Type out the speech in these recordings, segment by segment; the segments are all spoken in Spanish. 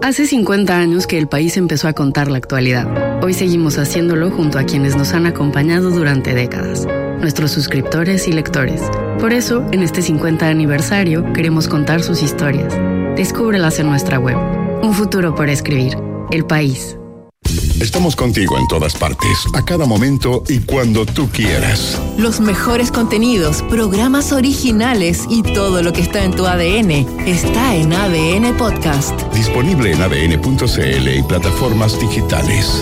Hace 50 años que el país empezó a contar la actualidad. Hoy seguimos haciéndolo junto a quienes nos han acompañado durante décadas, nuestros suscriptores y lectores. Por eso, en este 50 aniversario, queremos contar sus historias. Descúbrelas en nuestra web. Un futuro por escribir. El País. Estamos contigo en todas partes, a cada momento y cuando tú quieras. Los mejores contenidos, programas originales y todo lo que está en tu ADN está en ADN Podcast. Disponible en adn.cl y plataformas digitales.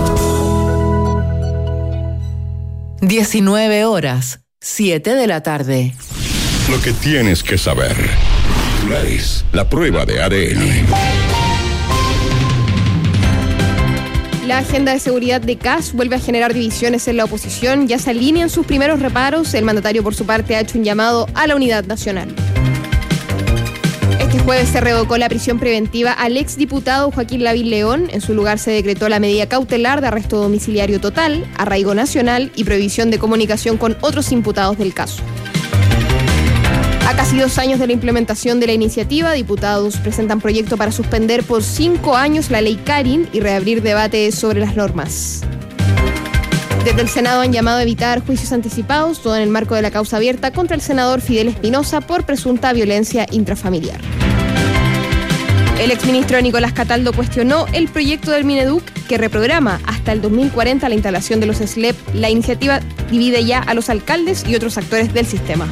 19 horas, 7 de la tarde. Lo que tienes que saber. Titulares, la prueba de ADN. La agenda de seguridad de CAS vuelve a generar divisiones en la oposición. Ya se alinean sus primeros reparos. El mandatario, por su parte, ha hecho un llamado a la unidad nacional. Este jueves se revocó la prisión preventiva al exdiputado Joaquín Lavín León. En su lugar se decretó la medida cautelar de arresto domiciliario total, arraigo nacional y prohibición de comunicación con otros imputados del caso. A casi 2 años de la implementación de la iniciativa, diputados presentan proyecto para suspender por 5 años la ley Karin y reabrir debate sobre las normas. Desde el Senado han llamado a evitar juicios anticipados, todo en el marco de la causa abierta contra el senador Fidel Espinosa por presunta violencia intrafamiliar. El exministro Nicolás Cataldo cuestionó el proyecto del Mineduc que reprograma hasta el 2040 la instalación de los SLEP. La iniciativa divide ya a los alcaldes y otros actores del sistema.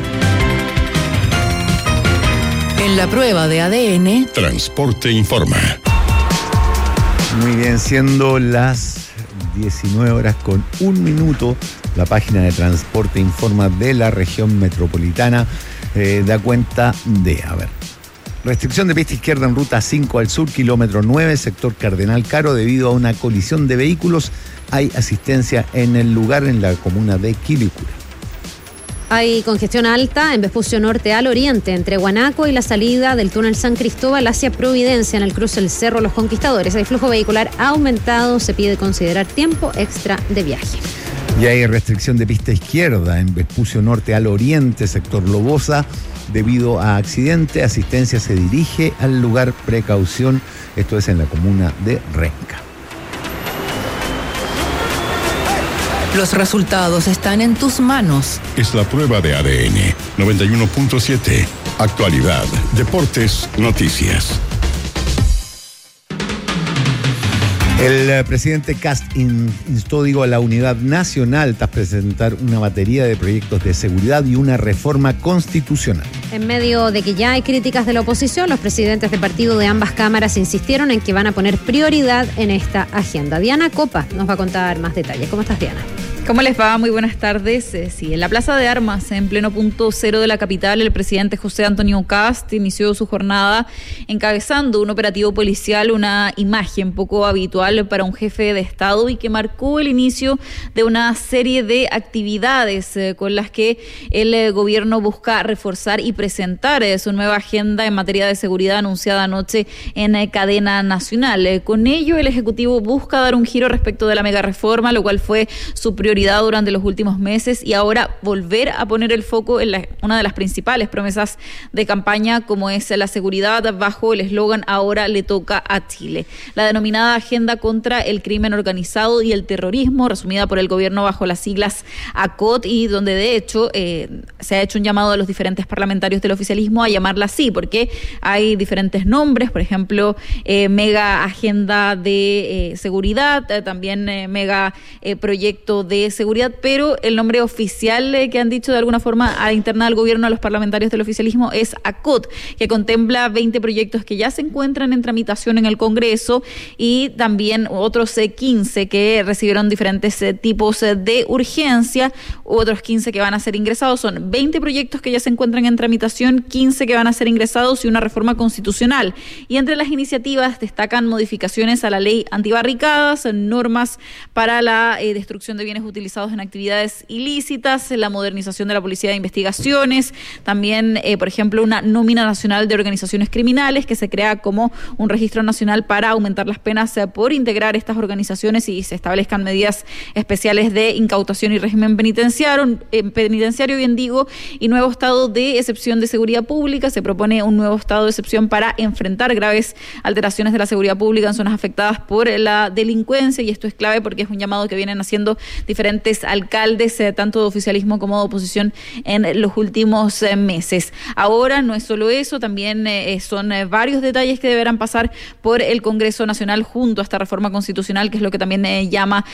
En la prueba de ADN, Transporte Informa. Muy bien, siendo las 19 horas con 1 minuto, la página de Transporte Informa de la región metropolitana da cuenta de, restricción de pista izquierda en ruta 5 al sur, kilómetro 9, sector Cardenal Caro, debido a una colisión de vehículos. Hay asistencia en el lugar en la comuna de Quilicura. Hay congestión alta en Vespucio Norte al oriente, entre Guanaco y la salida del túnel San Cristóbal hacia Providencia, en el cruce del Cerro Los Conquistadores. El flujo vehicular ha aumentado, se pide considerar tiempo extra de viaje. Y hay restricción de pista izquierda en Vespucio Norte al oriente, sector Lobosa, debido a accidente. Asistencia se dirige al lugar, precaución, esto es en la comuna de Renca. los resultados están en tus manos. Es la prueba de ADN 91.7. Actualidad, deportes, noticias. El presidente Kast instó a la unidad nacional tras presentar una batería de proyectos de seguridad y una reforma constitucional. En medio de que ya hay críticas de la oposición, los presidentes de partido de ambas cámaras insistieron en que van a poner prioridad en esta agenda. Diana Copa nos va a contar más detalles. ¿Cómo estás, Diana? ¿Cómo les va? Muy buenas tardes. Sí, en la Plaza de Armas, en pleno punto cero de la capital, el presidente José Antonio Kast inició su jornada encabezando un operativo policial, una imagen poco habitual para un jefe de Estado y que marcó el inicio de una serie de actividades con las que el gobierno busca reforzar y presentar su nueva agenda en materia de seguridad anunciada anoche en cadena nacional. Con ello, el Ejecutivo busca dar un giro respecto de la megareforma, lo cual fue su prioridad durante los últimos meses, y ahora volver a poner el foco en una de las principales promesas de campaña, como es la seguridad, bajo el eslogan "Ahora le toca a Chile". La denominada Agenda contra el Crimen Organizado y el Terrorismo, resumida por el gobierno bajo las siglas ACOT, y donde de hecho se ha hecho un llamado a los diferentes parlamentarios del oficialismo a llamarla así, porque hay diferentes nombres, por ejemplo, mega agenda de seguridad, también mega proyecto de seguridad, pero el nombre oficial que han dicho de alguna forma a la interna del gobierno a los parlamentarios del oficialismo es ACOT, que contempla 20 proyectos que ya se encuentran en tramitación en el Congreso y también otros 15 que recibieron diferentes tipos de urgencia, otros 15 que van a ser ingresados. Son 20 proyectos que ya se encuentran en tramitación, 15 que van a ser ingresados y una reforma constitucional. Y entre las iniciativas destacan modificaciones a la ley antibarricadas, normas para la destrucción de bienes utilizados en actividades ilícitas, la modernización de la Policía de Investigaciones, también, por ejemplo, una nómina nacional de organizaciones criminales que se crea como un registro nacional para aumentar las penas por integrar estas organizaciones y se establezcan medidas especiales de incautación y régimen penitenciario, bien digo, y nuevo estado de excepción de seguridad pública. Se propone un nuevo estado de excepción para enfrentar graves alteraciones de la seguridad pública en zonas afectadas por la delincuencia, y esto es clave porque es un llamado que vienen haciendo diferentes alcaldes, tanto de oficialismo como de oposición, en los últimos meses. Ahora no es solo eso, también son varios detalles que deberán pasar por el Congreso Nacional junto a esta reforma constitucional, que es lo que también llama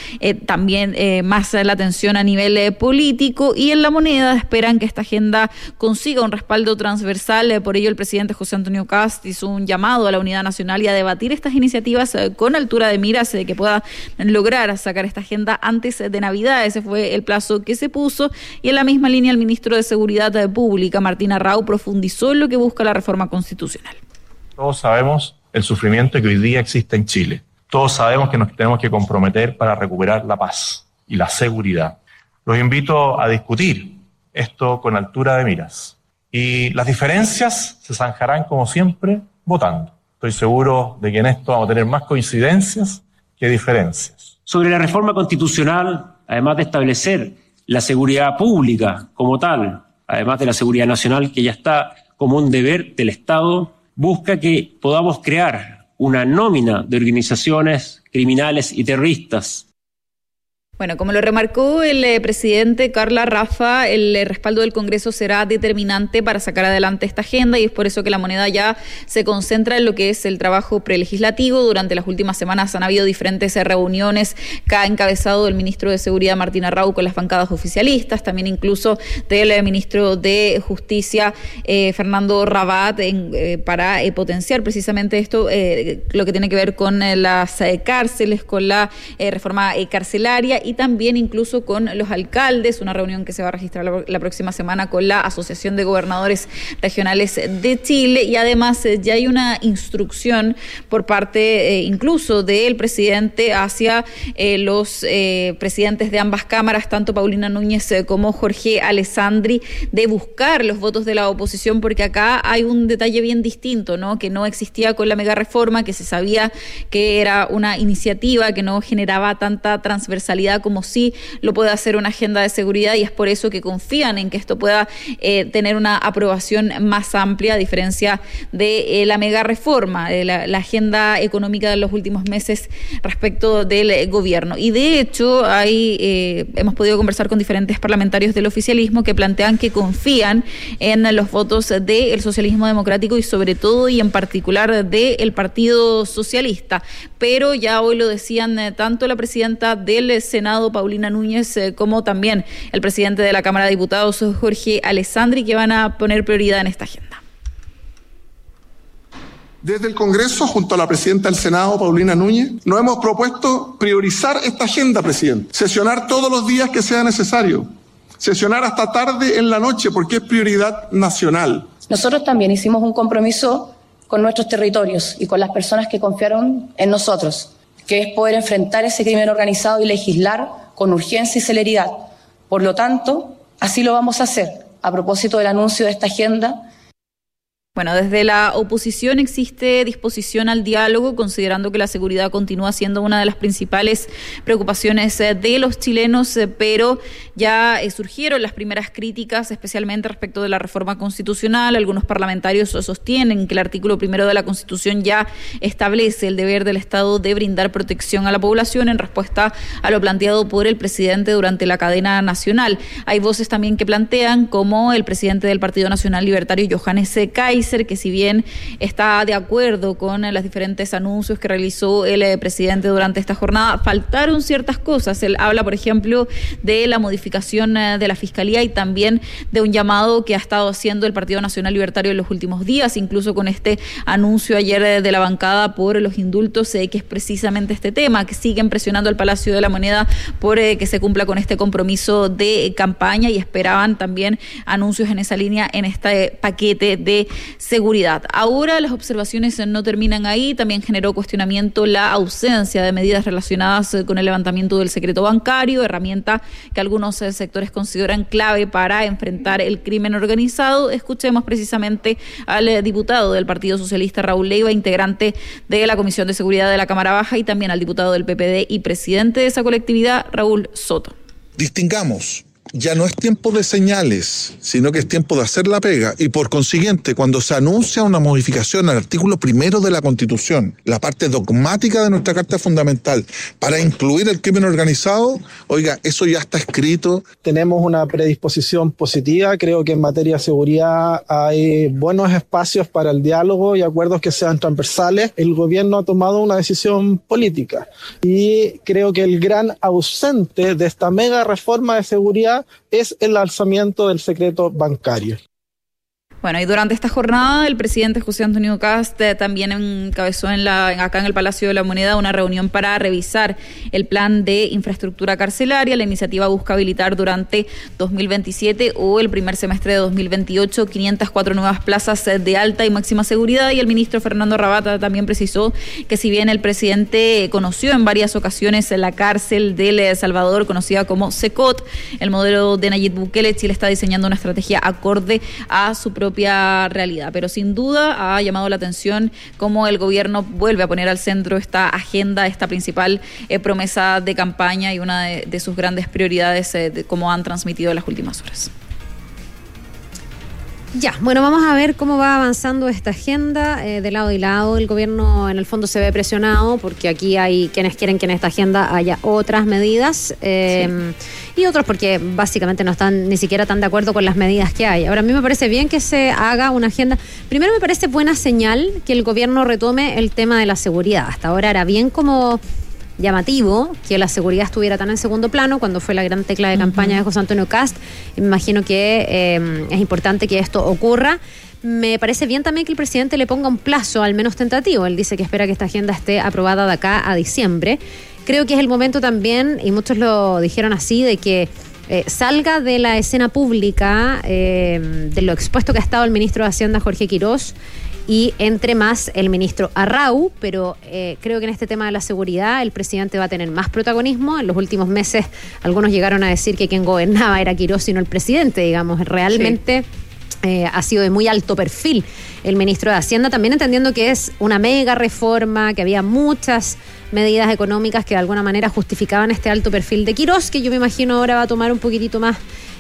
más la atención a nivel político. Y en La Moneda esperan que esta agenda consiga un respaldo transversal. Por ello el presidente José Antonio Kast hizo un llamado a la unidad nacional y a debatir estas iniciativas con altura de miras, que pueda lograr sacar esta agenda antes de Navidad. Ese fue el plazo que se puso, y en la misma línea el ministro de Seguridad Pública, Martín Arrau, profundizó en lo que busca la reforma constitucional. Todos sabemos el sufrimiento que hoy día existe en Chile. Todos sabemos que nos tenemos que comprometer para recuperar la paz y la seguridad. Los invito a discutir esto con altura de miras. Y las diferencias se zanjarán, como siempre, votando. Estoy seguro de que en esto vamos a tener más coincidencias que diferencias. Sobre la reforma constitucional, además de establecer la seguridad pública como tal, además de la seguridad nacional, que ya está como un deber del Estado, busca que podamos crear una nómina de organizaciones criminales y terroristas. Bueno, como lo remarcó el presidente Carla Rafa, el respaldo del Congreso será determinante para sacar adelante esta agenda, y es por eso que La Moneda ya se concentra en lo que es el trabajo prelegislativo. Durante las últimas semanas han habido diferentes reuniones que ha encabezado el ministro de Seguridad Martín Arrau con las bancadas oficialistas, también incluso del ministro de Justicia Fernando Rabat, para potenciar precisamente esto, lo que tiene que ver con las cárceles, con la reforma carcelaria, y también incluso con los alcaldes, una reunión que se va a registrar la próxima semana con la Asociación de Gobernadores Regionales de Chile. Y además ya hay una instrucción por parte incluso del presidente hacia los presidentes de ambas cámaras, tanto Paulina Núñez como Jorge Alessandri, de buscar los votos de la oposición, porque acá hay un detalle bien distinto, ¿no?, que no existía con la mega reforma, que se sabía que era una iniciativa que no generaba tanta transversalidad como sí lo puede hacer una agenda de seguridad, y es por eso que confían en que esto pueda tener una aprobación más amplia, a diferencia de la mega reforma, la agenda económica de los últimos meses respecto del gobierno. Y de hecho hemos podido conversar con diferentes parlamentarios del oficialismo que plantean que confían en los votos del socialismo democrático y sobre todo y en particular del Partido Socialista. Pero ya hoy lo decían tanto la presidenta del Senado, Paulina Núñez, como también el presidente de la Cámara de Diputados, Jorge Alessandri, que van a poner prioridad en esta agenda. Desde el Congreso, junto a la presidenta del Senado, Paulina Núñez, nos hemos propuesto priorizar esta agenda, presidente. Sesionar todos los días que sea necesario. Sesionar hasta tarde en la noche, porque es prioridad nacional. Nosotros también hicimos un compromiso con nuestros territorios y con las personas que confiaron en nosotros, que es poder enfrentar ese crimen organizado y legislar con urgencia y celeridad. Por lo tanto, así lo vamos a hacer. A propósito del anuncio de esta agenda, Bueno, desde la oposición existe disposición al diálogo, considerando que la seguridad continúa siendo una de las principales preocupaciones de los chilenos, pero ya surgieron las primeras críticas, especialmente respecto de la reforma constitucional. Algunos parlamentarios sostienen que el artículo 1 de la Constitución ya establece el deber del Estado de brindar protección a la población en respuesta a lo planteado por el presidente durante la cadena nacional. Hay voces también que plantean, como el presidente del Partido Nacional Libertario, Johannes Kaiser, que si bien está de acuerdo con los diferentes anuncios que realizó el presidente durante esta jornada, faltaron ciertas cosas. Él habla, por ejemplo, de la modificación de la Fiscalía y también de un llamado que ha estado haciendo el Partido Nacional Libertario en los últimos días, incluso con este anuncio ayer de la bancada por los indultos, que es precisamente este tema, que siguen presionando al Palacio de la Moneda por que se cumpla con este compromiso de campaña, y esperaban también anuncios en esa línea en este paquete de seguridad. Ahora las observaciones no terminan ahí, también generó cuestionamiento la ausencia de medidas relacionadas con el levantamiento del secreto bancario, herramienta que algunos sectores consideran clave para enfrentar el crimen organizado. Escuchemos precisamente al diputado del Partido Socialista, Raúl Leiva, integrante de la Comisión de Seguridad de la Cámara Baja, y también al diputado del PPD y presidente de esa colectividad, Raúl Soto. Distingamos. Ya no es tiempo de señales, sino que es tiempo de hacer la pega, y por consiguiente, cuando se anuncia una modificación al artículo 1 de la Constitución, la parte dogmática de nuestra Carta Fundamental, para incluir el crimen organizado, oiga, eso ya está escrito. Tenemos una predisposición positiva, creo que en materia de seguridad hay buenos espacios para el diálogo y acuerdos que sean transversales. El gobierno ha tomado una decisión política y creo que el gran ausente de esta mega reforma de seguridad es el alzamiento del secreto bancario. Bueno, y durante esta jornada el presidente José Antonio Kast también encabezó acá en el Palacio de la Moneda una reunión para revisar el plan de infraestructura carcelaria. La iniciativa busca habilitar durante 2027 o el primer semestre de 2028 504 nuevas plazas de alta y máxima seguridad, y el ministro Fernando Rabata también precisó que si bien el presidente conoció en varias ocasiones la cárcel de El Salvador, conocida como Secot, el modelo de Nayib Bukele, Chile está diseñando una estrategia acorde a su propia realidad, pero sin duda ha llamado la atención cómo el gobierno vuelve a poner al centro esta agenda, esta principal promesa de campaña y una de sus grandes prioridades, como han transmitido en las últimas horas. Ya, bueno, vamos a ver cómo va avanzando esta agenda. De lado y lado, el gobierno en el fondo se ve presionado porque aquí hay quienes quieren que en esta agenda haya otras medidas y otros porque básicamente no están ni siquiera tan de acuerdo con las medidas que hay. Ahora, a mí me parece bien que se haga una agenda. Primero, me parece buena señal que el gobierno retome el tema de la seguridad. Hasta ahora era bien como llamativo que la seguridad estuviera tan en segundo plano cuando fue la gran tecla de campaña de José Antonio Kast. Me imagino que es importante que esto ocurra. Me parece bien también que el presidente le ponga un plazo, al menos tentativo. Él dice que espera que esta agenda esté aprobada de acá a diciembre. Creo que es el momento también, y muchos lo dijeron así, de que salga de la escena pública de lo expuesto que ha estado el ministro de Hacienda, Jorge Quirós, y entre más el ministro Arrau, pero creo que en este tema de la seguridad el presidente va a tener más protagonismo. En los últimos meses algunos llegaron a decir que quien gobernaba era Quirós y no el presidente, digamos. Realmente ha sido de muy alto perfil el ministro de Hacienda, también entendiendo que es una mega reforma, que había muchas medidas económicas que de alguna manera justificaban este alto perfil de Quirós, que yo me imagino ahora va a tomar un poquitito más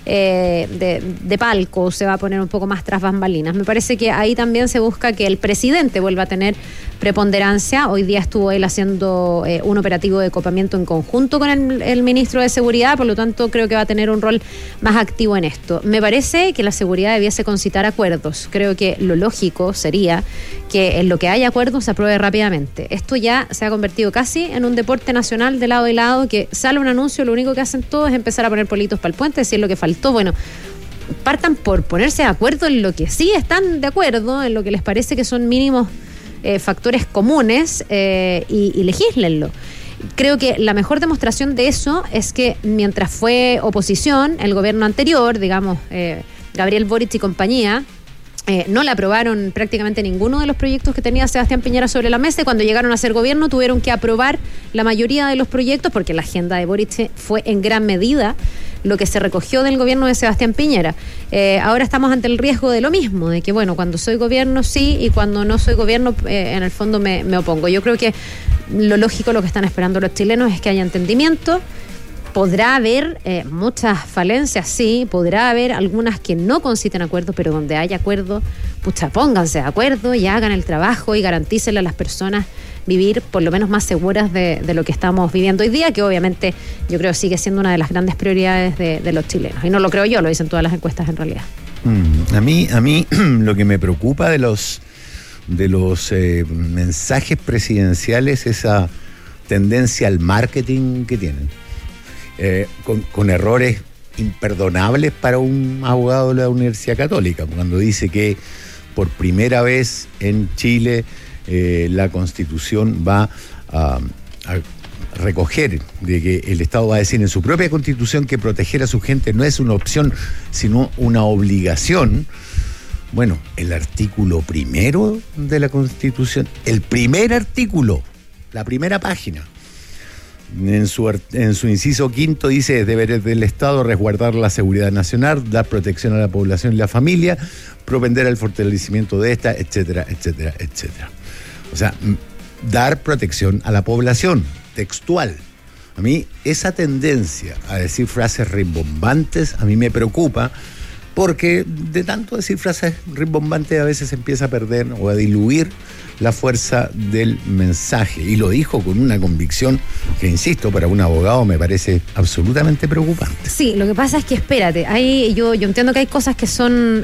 de palco, se va a poner un poco más tras bambalinas. Me parece que ahí también se busca que el presidente vuelva a tener preponderancia. Hoy día estuvo él haciendo un operativo de copamiento en conjunto con el ministro de Seguridad, por lo tanto creo que va a tener un rol más activo en esto. Me parece que la seguridad debiese concitar acuerdos. Creo que lo lógico sería que en lo que haya acuerdos se apruebe rápidamente. Esto ya se ha convertido casi en un deporte nacional de lado y lado, que sale un anuncio, lo único que hacen todos es empezar a poner politos para el puente, decir lo que faltó. Bueno, partan por ponerse de acuerdo en lo que sí están de acuerdo, en lo que les parece que son mínimos factores comunes, y legislenlo. Creo que la mejor demostración de eso es que mientras fue oposición, el gobierno anterior, digamos, Gabriel Boric y compañía, no le aprobaron prácticamente ninguno de los proyectos que tenía Sebastián Piñera sobre la mesa, y cuando llegaron a ser gobierno tuvieron que aprobar la mayoría de los proyectos porque la agenda de Boric fue en gran medida lo que se recogió del gobierno de Sebastián Piñera. Ahora estamos ante el riesgo de lo mismo, de que bueno, cuando soy gobierno sí, y cuando no soy gobierno en el fondo me opongo. Yo creo que lo lógico, lo que están esperando los chilenos es que haya entendimiento. Podrá haber muchas falencias, sí, podrá haber algunas que no conciten acuerdo, pero donde haya acuerdo, pucha, pónganse de acuerdo y hagan el trabajo y garantícenle a las personas vivir por lo menos más seguras de lo que estamos viviendo hoy día, que obviamente yo creo sigue siendo una de las grandes prioridades de los chilenos. Y no lo creo yo, lo dicen todas las encuestas en realidad. A mí lo que me preocupa de los mensajes presidenciales es esa tendencia al marketing que tienen. Con errores imperdonables para un abogado de la Universidad Católica, cuando dice que por primera vez en Chile la Constitución va a recoger, de que el Estado va a decir en su propia Constitución que proteger a su gente no es una opción, sino una obligación. Bueno, el artículo primero de la Constitución, el primer artículo, la primera página, en su inciso quinto dice: deberes del Estado resguardar la seguridad nacional, dar protección a la población y la familia, propender al fortalecimiento de esta, etcétera, etcétera, etcétera. O sea, dar protección a la población, textual. A mí esa tendencia a decir frases rimbombantes a mí me preocupa, porque de tanto decir frases rimbombantes a veces se empieza a perder o a diluir la fuerza del mensaje. Y lo dijo con una convicción que, insisto, para un abogado me parece absolutamente preocupante. Sí, lo que pasa es que, espérate, yo entiendo que hay cosas que son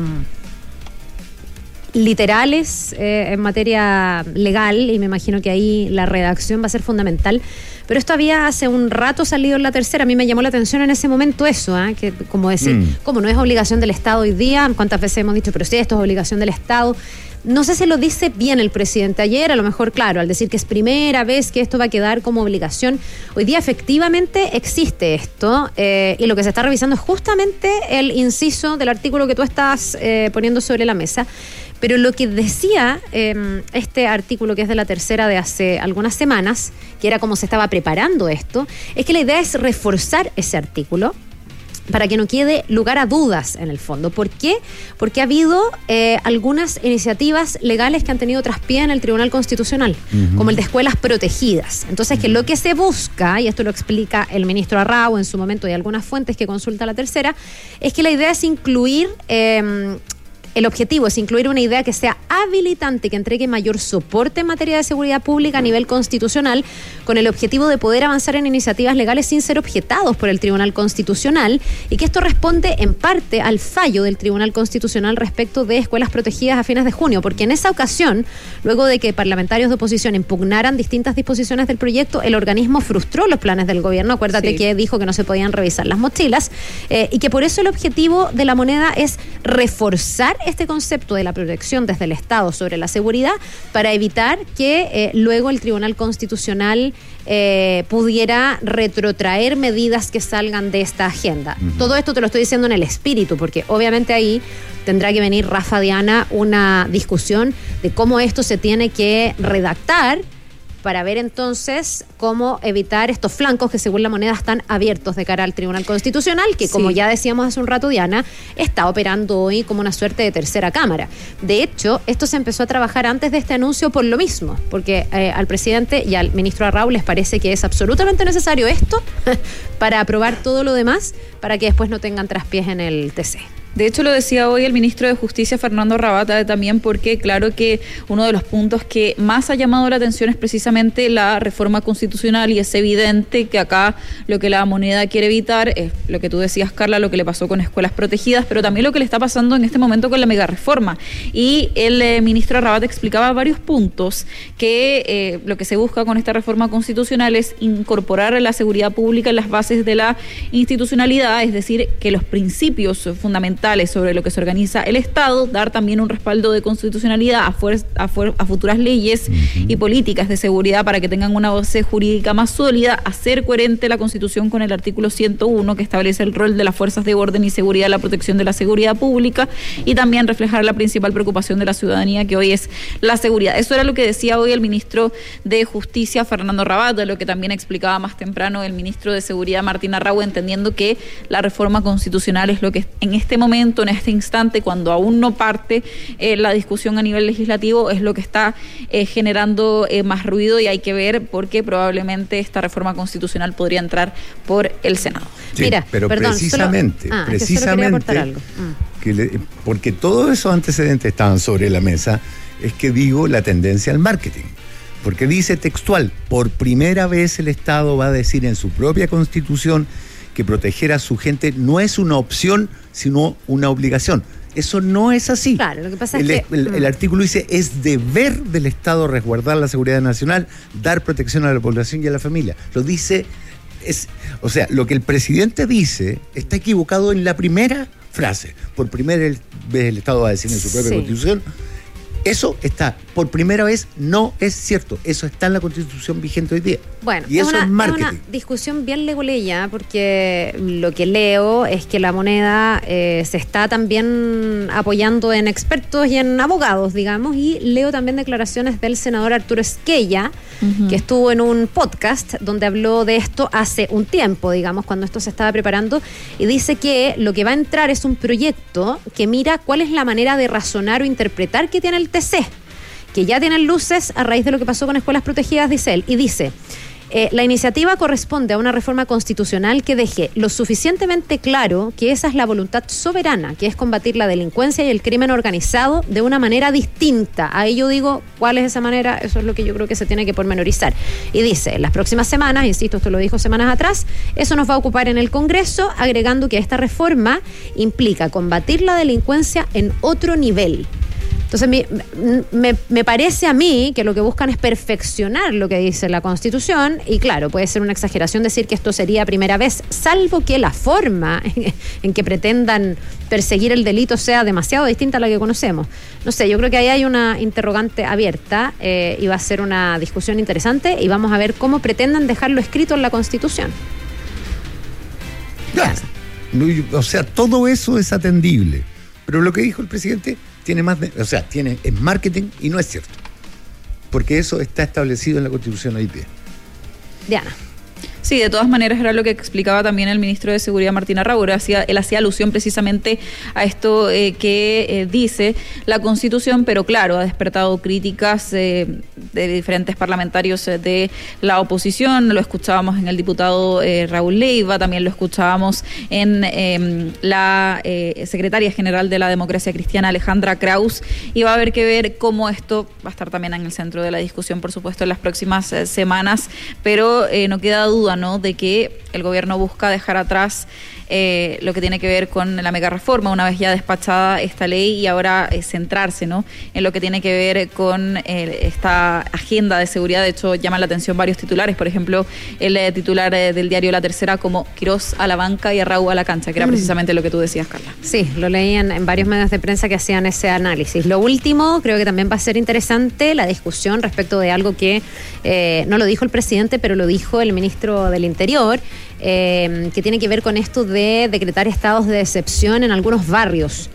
literales en materia legal, y me imagino que ahí la redacción va a ser fundamental. Pero esto había hace un rato salido en La Tercera. A mí me llamó la atención en ese momento eso, que como decir, como no es obligación del Estado hoy día, cuántas veces hemos dicho, pero sí, esto es obligación del Estado. No sé si lo dice bien el presidente ayer, a lo mejor, claro, al decir que es primera vez que esto va a quedar como obligación. Hoy día efectivamente existe esto, y lo que se está revisando es justamente el inciso del artículo que tú estás poniendo sobre la mesa. Pero lo que decía este artículo, que es de La Tercera de hace algunas semanas, que era como se estaba preparando esto, es que la idea es reforzar ese artículo para que no quede lugar a dudas en el fondo. ¿Por qué? Porque ha habido algunas iniciativas legales que han tenido traspié en el Tribunal Constitucional, como el de escuelas protegidas. Entonces, que lo que se busca, y esto lo explica el ministro Arrau en su momento y algunas fuentes que consulta La Tercera, es que la idea es incluir... El objetivo es incluir una idea que sea habilitante, que entregue mayor soporte en materia de seguridad pública a nivel constitucional, con el objetivo de poder avanzar en iniciativas legales sin ser objetados por el Tribunal Constitucional, y que esto responde en parte al fallo del Tribunal Constitucional respecto de escuelas protegidas a fines de junio, porque en esa ocasión, luego de que parlamentarios de oposición impugnaran distintas disposiciones del proyecto, el organismo frustró los planes del gobierno. Acuérdate que dijo que no se podían revisar las mochilas, y que por eso el objetivo de la moneda es reforzar este concepto de la protección desde el Estado sobre la seguridad, para evitar que luego el Tribunal Constitucional pudiera retrotraer medidas que salgan de esta agenda. Todo esto te lo estoy diciendo en el espíritu, porque obviamente ahí tendrá que venir, Rafa, Diana, una discusión de cómo esto se tiene que redactar, para ver entonces cómo evitar estos flancos que, según la moneda, están abiertos de cara al Tribunal Constitucional, que, como ya decíamos hace un rato, Diana, está operando hoy como una suerte de tercera cámara. De hecho, esto se empezó a trabajar antes de este anuncio por lo mismo, porque al presidente y al ministro Arrau les parece que es absolutamente necesario esto para aprobar todo lo demás, para que después no tengan traspiés en el TC. De hecho, lo decía hoy el ministro de Justicia, Fernando Rabata, también, porque claro que uno de los puntos que más ha llamado la atención es precisamente la reforma constitucional, y es evidente que acá lo que la moneda quiere evitar es lo que tú decías, Carla, lo que le pasó con escuelas protegidas, pero también lo que le está pasando en este momento con la megareforma. Y el ministro Rabata explicaba varios puntos que lo que se busca con esta reforma constitucional es incorporar la seguridad pública en las bases de la institucionalidad, es decir, que los principios fundamentales sobre lo que se organiza el Estado, dar también un respaldo de constitucionalidad a futuras leyes y políticas de seguridad para que tengan una base jurídica más sólida, hacer coherente la Constitución con el artículo 101, que establece el rol de las fuerzas de orden y seguridad en la protección de la seguridad pública, y también reflejar la principal preocupación de la ciudadanía, que hoy es la seguridad. Eso era lo que decía hoy el ministro de Justicia, Fernando Rabata, lo que también explicaba más temprano el ministro de Seguridad, Martín Arrau, entendiendo que la reforma constitucional es lo que en este momento, en este instante, cuando aún no parte la discusión a nivel legislativo, es lo que está generando más ruido, y hay que ver, porque probablemente esta reforma constitucional podría entrar por el Senado. Sí, mira, pero precisamente, porque todos esos antecedentes estaban sobre la mesa, es que digo la tendencia al marketing. Porque dice textual: por primera vez el Estado va a decir en su propia Constitución que proteger a su gente no es una opción, sino una obligación. Eso no es así. Claro, lo que pasa es que el artículo dice: es deber del Estado resguardar la seguridad nacional, dar protección a la población y a la familia. Lo dice, o sea, lo que el presidente dice está equivocado en la primera frase. Por primera vez el Estado va a decir en su propia Constitución Eso está, por primera vez, no es cierto. Eso está en la Constitución vigente hoy día. Bueno, y eso es marketing. Es una discusión bien leguleya, porque lo que leo es que la moneda se está también apoyando en expertos y en abogados, digamos, y leo también declaraciones del senador Arturo Esquella, que estuvo en un podcast donde habló de esto hace un tiempo, digamos, cuando esto se estaba preparando, y dice que lo que va a entrar es un proyecto que mira cuál es la manera de razonar o interpretar que tiene el TC, que ya tienen luces a raíz de lo que pasó con escuelas protegidas, dice él, y dice: la iniciativa corresponde a una reforma constitucional que deje lo suficientemente claro que esa es la voluntad soberana, que es combatir la delincuencia y el crimen organizado de una manera distinta. Ahí yo digo, ¿cuál es esa manera? Eso es lo que yo creo que se tiene que pormenorizar. Y dice, en las próximas semanas, insisto, esto lo dijo semanas atrás, eso nos va a ocupar en el Congreso, agregando que esta reforma implica combatir la delincuencia en otro nivel. Entonces, me parece a mí que lo que buscan es perfeccionar lo que dice la Constitución, y claro, puede ser una exageración decir que esto sería primera vez, salvo que la forma en que pretendan perseguir el delito sea demasiado distinta a la que conocemos. No sé, yo creo que ahí hay una interrogante abierta, y va a ser una discusión interesante, y vamos a ver cómo pretendan dejarlo escrito en la Constitución. Claro. O sea, todo eso es atendible, pero lo que dijo el presidente tiene es marketing y no es cierto, porque eso está establecido en la Constitución hoy día. Diana. Sí, de todas maneras era lo que explicaba también el ministro de Seguridad, Martín Arrau. Él hacía alusión precisamente a esto que dice la Constitución, pero claro, ha despertado críticas de diferentes parlamentarios de la oposición. Lo escuchábamos en el diputado Raúl Leiva, también lo escuchábamos en la secretaria general de la Democracia Cristiana, Alejandra Kraus, y va a haber que ver cómo esto va a estar también en el centro de la discusión, por supuesto, en las próximas semanas, pero no queda duda, ¿no?, de que el gobierno busca dejar atrás lo que tiene que ver con la mega reforma, una vez ya despachada esta ley, y ahora centrarse, ¿no?, en lo que tiene que ver con esta agenda de seguridad. De hecho, llaman la atención varios titulares, por ejemplo, el titular del diario La Tercera como Quirós a la banca y Arrau a la cancha, que era precisamente lo que tú decías, Carla. Sí, lo leí en varios medios de prensa que hacían ese análisis. Lo último, creo que también va a ser interesante la discusión respecto de algo que no lo dijo el presidente, pero lo dijo el ministro del Interior, que tiene que ver con esto de decretar estados de excepción en algunos barrios.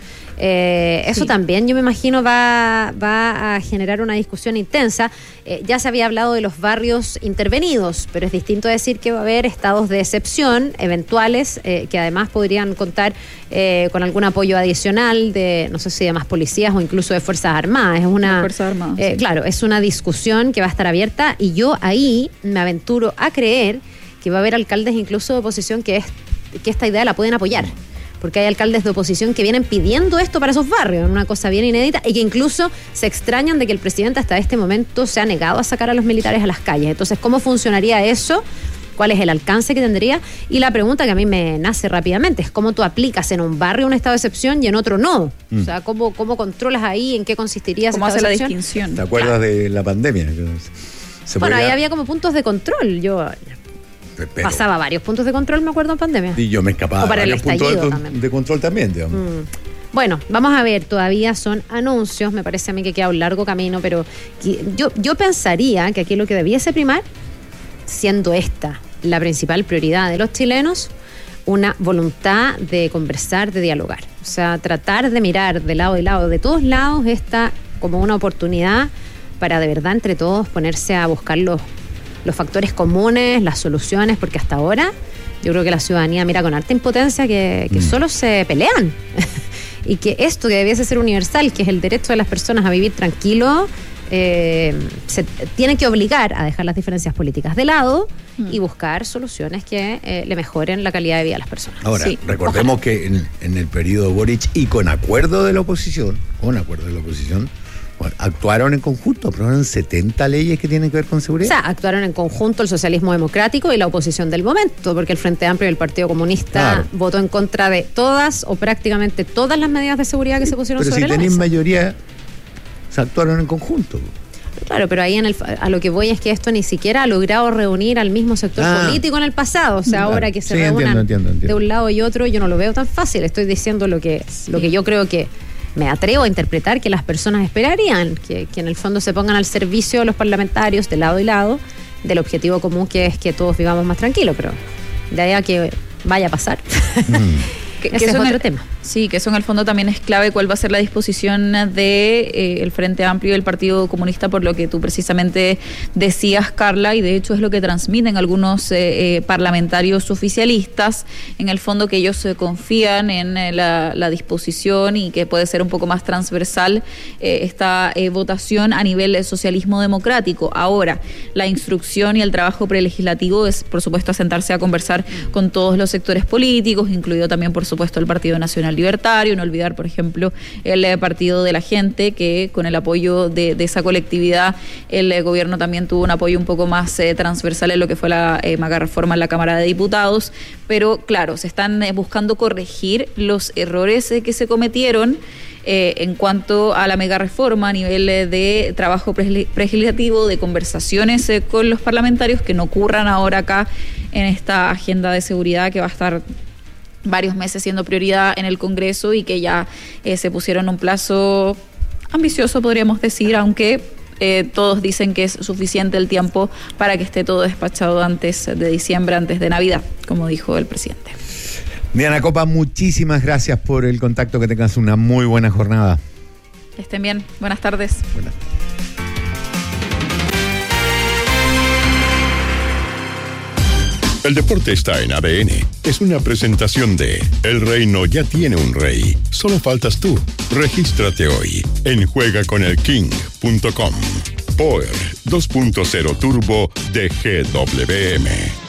Eso también, yo me imagino, va a generar una discusión intensa. Ya se había hablado de los barrios intervenidos, pero es distinto decir que va a haber estados de excepción eventuales, que además podrían contar con algún apoyo adicional de, no sé si de más policías o incluso de Fuerzas Armadas. Sí. Claro, es una discusión que va a estar abierta, y yo ahí me aventuro a creer que va a haber alcaldes incluso de oposición que esta idea la pueden apoyar, porque hay alcaldes de oposición que vienen pidiendo esto para esos barrios, una cosa bien inédita, y que incluso se extrañan de que el presidente hasta este momento se ha negado a sacar a los militares a las calles. Entonces, ¿cómo funcionaría eso? ¿Cuál es el alcance que tendría? Y la pregunta que a mí me nace rápidamente es cómo tú aplicas en un barrio un estado de excepción y en otro no. O sea, ¿cómo controlas ahí? ¿En qué consistiría ese estado de excepción? ¿Cómo hace la distinción? ¿Te acuerdas de la pandemia? Bueno, ahí había como puntos de control. Yo pasaba varios puntos de control, me acuerdo, en pandemia. Y yo me escapaba para varios puntos de control también, digamos. Bueno, vamos a ver, todavía son anuncios, me parece a mí que queda un largo camino, pero yo pensaría que aquí lo que debiese primar, siendo esta la principal prioridad de los chilenos, una voluntad de conversar, de dialogar. O sea, tratar de mirar de lado y lado, de todos lados, esta como una oportunidad para de verdad entre todos ponerse a buscar los factores comunes, las soluciones, porque hasta ahora yo creo que la ciudadanía mira con harta impotencia que solo se pelean y que esto que debiese ser universal, que es el derecho de las personas a vivir tranquilo, se tiene que obligar a dejar las diferencias políticas de lado y buscar soluciones que le mejoren la calidad de vida a las personas. Ahora, recordemos que en el periodo Boric, y con acuerdo de la oposición, actuaron en conjunto, aprobaron 70 leyes que tienen que ver con seguridad. O sea, actuaron en conjunto el socialismo democrático y la oposición del momento, porque el Frente Amplio y el Partido Comunista votó en contra de todas o prácticamente todas las medidas de seguridad que se pusieron sobre la mesa. Pero si tenían mayoría, se actuaron en conjunto. Claro, pero ahí a lo que voy es que esto ni siquiera ha logrado reunir al mismo sector político en el pasado. O sea, ahora que se reúnan entiendo. De un lado y otro, yo no lo veo tan fácil. Estoy diciendo lo que yo creo que me atrevo a interpretar que las personas esperarían que en el fondo se pongan al servicio de los parlamentarios de lado y lado del objetivo común, que es que todos vivamos más tranquilos, pero de ahí a que vaya a pasar. Ese es otro tema. Sí, que eso en el fondo también es clave, cuál va a ser la disposición de el Frente Amplio y el Partido Comunista, por lo que tú precisamente decías, Carla, y de hecho es lo que transmiten algunos parlamentarios oficialistas, en el fondo que ellos confían en la disposición y que puede ser un poco más transversal esta votación a nivel de socialismo democrático. Ahora, la instrucción y el trabajo prelegislativo es, por supuesto, sentarse a conversar con todos los sectores políticos, incluido también, por supuesto, el Partido Nacional Libertario, no olvidar, por ejemplo, el Partido de la Gente, que con el apoyo de esa colectividad, el gobierno también tuvo un apoyo un poco más transversal en lo que fue la mega reforma en la Cámara de Diputados, pero claro, se están buscando corregir los errores que se cometieron en cuanto a la mega reforma a nivel de trabajo prelegislativo, de conversaciones con los parlamentarios, que no ocurran ahora acá en esta agenda de seguridad que va a estar varios meses siendo prioridad en el Congreso y que ya se pusieron un plazo ambicioso, podríamos decir, aunque todos dicen que es suficiente el tiempo para que esté todo despachado antes de diciembre, antes de Navidad, como dijo el presidente. Diana Copa, muchísimas gracias por el contacto, que tengas una muy buena jornada. Que estén bien, buenas tardes. Buenas tardes. El deporte está en ADN. Es una presentación de El Reino ya tiene un rey. Solo faltas tú. Regístrate hoy en juegaconelking.com. Power 2.0 Turbo de GWM.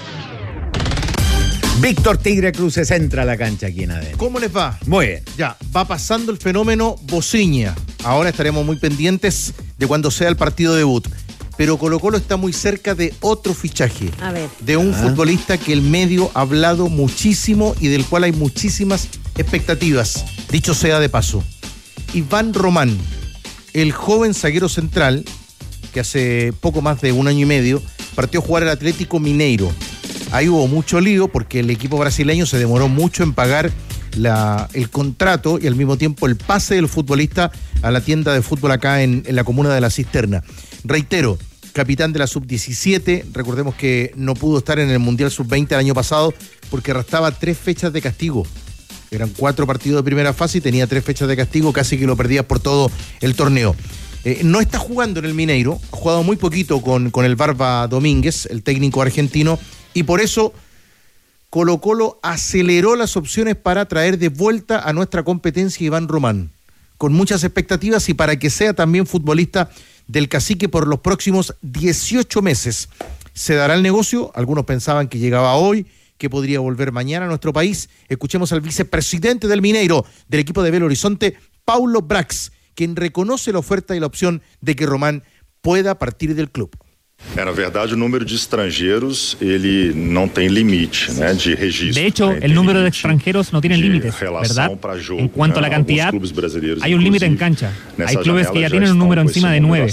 Víctor Tigre Cruces entra a la cancha aquí en ADN. ¿Cómo les va? Muy bien. Ya, va pasando el fenómeno Bociña. Ahora estaremos muy pendientes de cuando sea el partido debut. Pero Colo-Colo está muy cerca de otro fichaje. A ver. De un futbolista que el medio ha hablado muchísimo y del cual hay muchísimas expectativas. Dicho sea de paso. Iván Román, el joven zaguero central, que hace poco más de un año y medio partió a jugar al Atlético Mineiro. Ahí hubo mucho lío porque el equipo brasileño se demoró mucho en pagar el contrato y al mismo tiempo el pase del futbolista a la tienda de fútbol acá en la comuna de La Cisterna. Reitero, capitán de la Sub-17, recordemos que no pudo estar en el Mundial Sub-20 el año pasado porque arrastraba 3 fechas de castigo. Eran 4 partidos de primera fase y tenía 3 fechas de castigo, casi que lo perdía por todo el torneo. No está jugando en el Mineiro, ha jugado muy poquito con el Barba Domínguez, el técnico argentino, y por eso Colo-Colo aceleró las opciones para traer de vuelta a nuestra competencia Iván Román, con muchas expectativas y para que sea también futbolista del Cacique por los próximos 18 meses. ¿Se dará el negocio? Algunos pensaban que llegaba hoy, que podría volver mañana a nuestro país. Escuchemos al vicepresidente del Mineiro, del equipo de Belo Horizonte, Paulo Brax, quien reconoce la oferta y la opción de que Román pueda partir del club. Na verdade, o número de estrangeiros ele não tem limite, né, de registro. De hecho, el número de extranjeros no tiene límites, ¿verdad? En cuanto a la cantidad, hay un límite en cancha. Hay clubes que ya tienen un número encima de 9.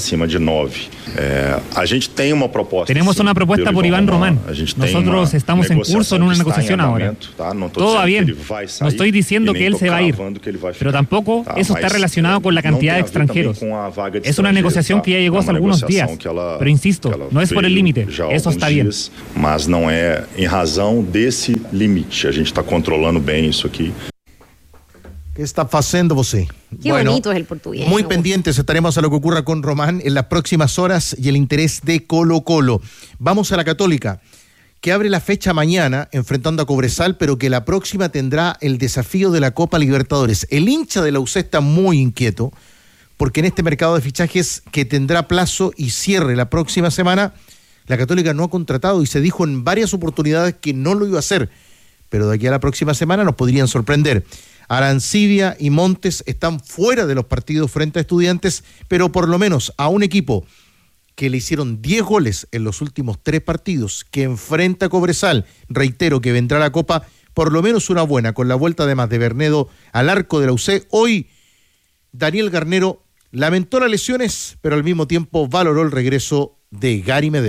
Tenemos una propuesta por Iván Román. Nosotros estamos en curso en una negociación ahora. Todo va bien. No estoy diciendo que él se va a ir, pero tampoco eso está relacionado con la cantidad de extranjeros. Es una negociación que ya llegó hace algunos días, pero insisto, no es por el límite, eso está bien. Mas não é em razão desse limite. A gente está controlando bem isso aqui. ¿Qué está haciendo você? Qué bonito es el portugués. Muy pendientes estaremos a lo que ocurra con Román en las próximas horas y el interés de Colo-Colo. Vamos a la Católica, que abre la fecha mañana enfrentando a Cobresal, pero que la próxima tendrá el desafío de la Copa Libertadores. El hincha de la UC está muy inquieto, porque en este mercado de fichajes que tendrá plazo y cierre la próxima semana, la Católica no ha contratado y se dijo en varias oportunidades que no lo iba a hacer, pero de aquí a la próxima semana nos podrían sorprender. Arancibia y Montes están fuera de los partidos frente a Estudiantes, pero por lo menos a un equipo que le hicieron 10 goles en los últimos 3 partidos, que enfrenta a Cobresal, reitero que vendrá la Copa, por lo menos una buena, con la vuelta además de Bernedo al arco de la UC. Hoy Daniel Garnero lamentó las lesiones, pero al mismo tiempo valoró el regreso de Gary Medel.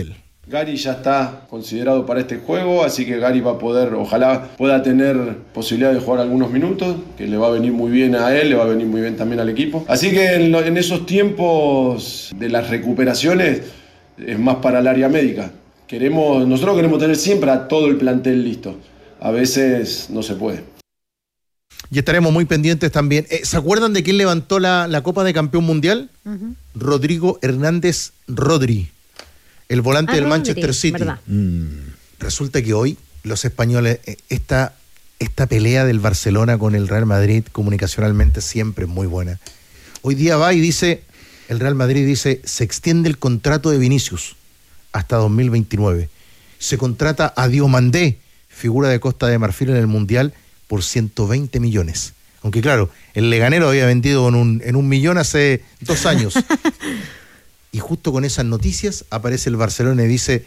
Gary ya está considerado para este juego, así que Gary va a poder, ojalá pueda tener posibilidad de jugar algunos minutos, que le va a venir muy bien a él, le va a venir muy bien también al equipo. Así que en esos tiempos de las recuperaciones es más para el área médica. Nosotros queremos tener siempre a todo el plantel listo. A veces no se puede. Y estaremos muy pendientes también. ¿Se acuerdan de quién levantó la Copa de Campeón Mundial? Uh-huh. Rodrigo Hernández Rodri, el volante del Manchester City. Resulta que hoy los españoles, esta pelea del Barcelona con el Real Madrid comunicacionalmente siempre es muy buena. Hoy día va y dice, el Real Madrid dice, se extiende el contrato de Vinicius hasta 2029. Se contrata a Diomandé, figura de Costa de Marfil en el Mundial, por 120 millones. Aunque claro, el Leganero había vendido en un millón hace 2 años. Y justo con esas noticias aparece el Barcelona y dice,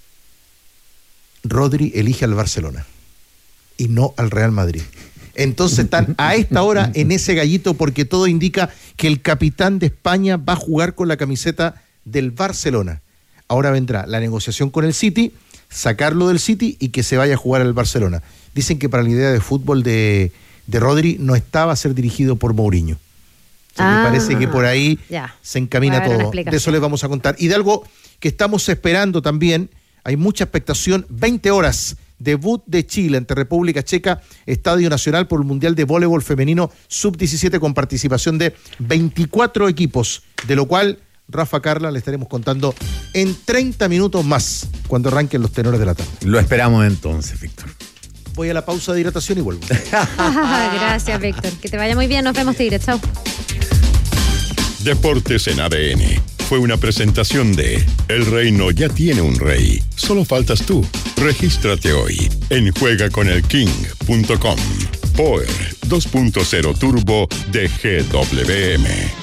Rodri elige al Barcelona y no al Real Madrid. Entonces están a esta hora en ese gallito porque todo indica que el capitán de España va a jugar con la camiseta del Barcelona. Ahora vendrá la negociación con el City, sacarlo del City y que se vaya a jugar al Barcelona. Dicen que para la idea de fútbol de Rodri no estaba a ser dirigido por Mourinho. O sea, me parece que por ahí se encamina todo. De eso les vamos a contar. Y de algo que estamos esperando también, hay mucha expectación, 20 horas, debut de Chile ante República Checa, Estadio Nacional por el Mundial de Voleibol Femenino Sub-17 con participación de 24 equipos, de lo cual Rafa Carla le estaremos contando en 30 minutos más, cuando arranquen los tenores de la tarde. Lo esperamos entonces, Víctor. Voy a la pausa de hidratación y vuelvo. Gracias, Víctor. Que te vaya muy bien. Nos vemos, Tigre. Chao. Deportes en ADN. Fue una presentación de El Reino ya tiene un rey. Solo faltas tú. Regístrate hoy en juegaconelking.com. Power 2.0 Turbo de GWM.